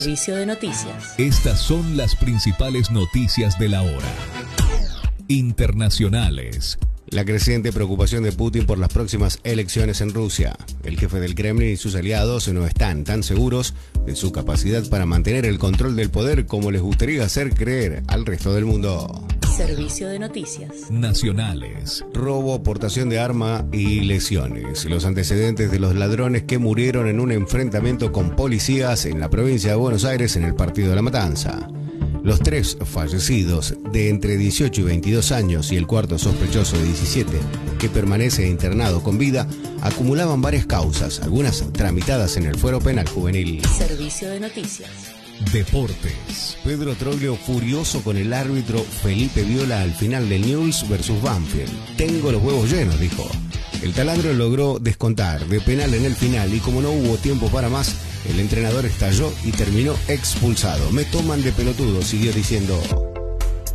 Servicio de noticias. Estas son las principales noticias de la hora. Internacionales. La creciente preocupación de Putin por las próximas elecciones en Rusia. El jefe del Kremlin y sus aliados no están tan seguros de su capacidad para mantener el control del poder como les gustaría hacer creer al resto del mundo. Servicio de noticias. Nacionales. Robo, portación de arma y lesiones. Los antecedentes de los ladrones que murieron en un enfrentamiento con policías en la provincia de Buenos Aires en el partido de La Matanza. Los tres fallecidos de entre 18 y 22 años y el cuarto sospechoso de 17, que permanece internado con vida, acumulaban varias causas, algunas tramitadas en el fuero penal juvenil. Servicio de noticias. Deportes. Pedro Troglio furioso con el árbitro Felipe Viola al final del Newell's versus Banfield. Tengo los huevos llenos, dijo. El taladro logró descontar de penal en el final y como no hubo tiempo para más, el entrenador estalló y terminó expulsado. Me toman de pelotudo, siguió diciendo.